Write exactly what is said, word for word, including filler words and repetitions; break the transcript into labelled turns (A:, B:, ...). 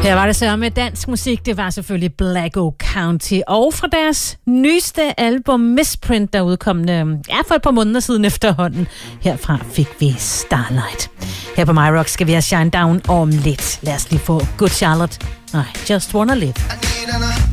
A: Her var det så med dansk musik. Det var selvfølgelig Black Oak County. Og fra deres nyeste album Misprint, der udkom ja, for et par måneder siden efterhånden. Herfra fik vi Starlight. Her på MyRock skal vi have Shine Down om lidt. Lad os lige få Good Charlotte. Nej, Just Wanna Live.